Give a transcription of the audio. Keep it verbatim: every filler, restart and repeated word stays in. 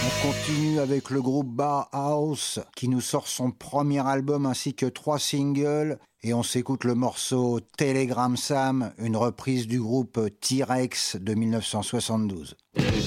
On continue avec le groupe Bauhaus qui nous sort son premier album ainsi que trois singles et on s'écoute le morceau Telegram Sam, une reprise du groupe T-Rex de mille neuf cent soixante-douze.